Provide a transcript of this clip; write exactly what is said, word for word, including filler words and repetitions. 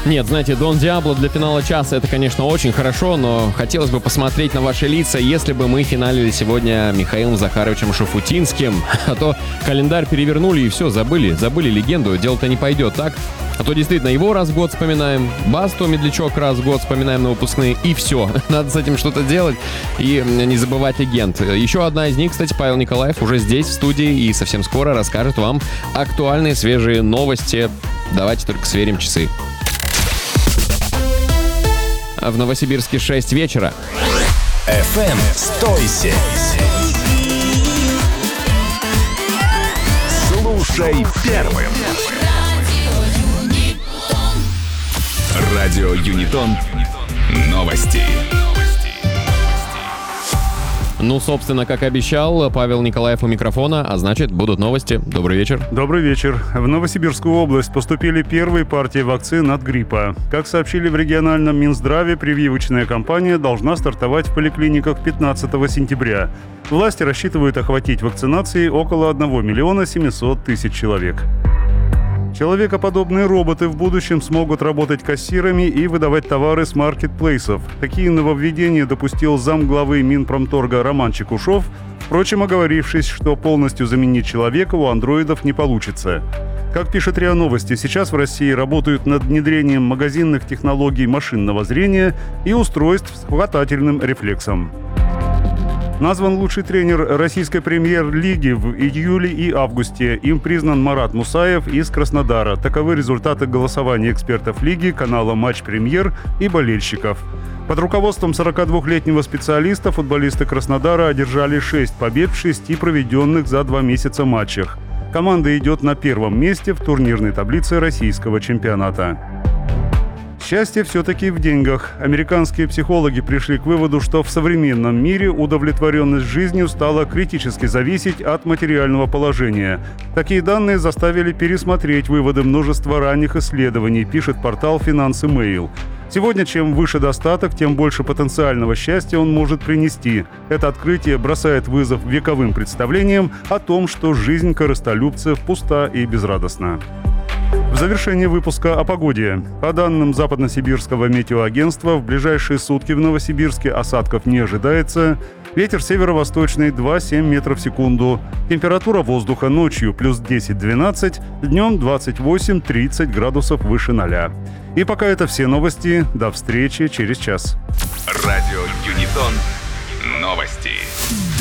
Нет, знаете, Дон Диабло для финала часа — это, конечно, очень хорошо, но хотелось бы посмотреть на ваши лица, если бы мы финалили сегодня Михаилом Захаровичем Шафутинским. А то календарь перевернули и все, забыли, забыли легенду, дело-то не пойдет так. А то действительно его раз в год вспоминаем, Басту Медлячок раз в год вспоминаем на выпускные, и все. Надо с этим что-то делать и не забывать легенд. Еще одна из них, кстати, Павел Николаев, уже здесь, в студии, и совсем скоро расскажет вам актуальные свежие новости. Давайте только сверим часы. В Новосибирске шесть вечера. эф эм «Стойся». Слушай первым. Радио Юнитон. Новости. Ну, собственно, как обещал, Павел Николаев у микрофона, а значит, будут новости. Добрый вечер. Добрый вечер. В Новосибирскую область поступили первые партии вакцин от гриппа. Как сообщили в региональном Минздраве, прививочная кампания должна стартовать в поликлиниках пятнадцатого сентября. Власти рассчитывают охватить вакцинацией около одного миллиона семисот тысяч человек. Человекоподобные роботы в будущем смогут работать кассирами и выдавать товары с маркетплейсов. Такие нововведения допустил замглавы Минпромторга Роман Чекушев, впрочем, оговорившись, что полностью заменить человека у андроидов не получится. Как пишет РИА Новости, сейчас в России работают над внедрением магазинных технологий машинного зрения и устройств с хватательным рефлексом. Назван лучший тренер российской премьер-лиги в июле и августе. Им признан Марат Мусаев из Краснодара. Таковы результаты голосования экспертов лиги, канала «Матч Премьер» и болельщиков. Под руководством сорокадвухлетнего специалиста футболисты Краснодара одержали шесть побед в шести проведенных за два месяца матчах. Команда идет на первом месте в турнирной таблице российского чемпионата. Счастье все-таки в деньгах. Американские психологи пришли к выводу, что в современном мире удовлетворенность жизнью стала критически зависеть от материального положения. Такие данные заставили пересмотреть выводы множества ранних исследований, пишет портал Finance Mail. Сегодня, чем выше достаток, тем больше потенциального счастья он может принести. Это открытие бросает вызов вековым представлениям о том, что жизнь корыстолюбцев пуста и безрадостна. В завершении выпуска о погоде. По данным Западносибирского метеоагентства, в ближайшие сутки в Новосибирске осадков не ожидается. Ветер северо-восточный два целых семь десятых метра в секунду. Температура воздуха ночью плюс десять-двенадцать, днем двадцать восемь тридцать градусов выше ноля. И пока это все новости. До встречи через час. Радио Юнитон. Новости.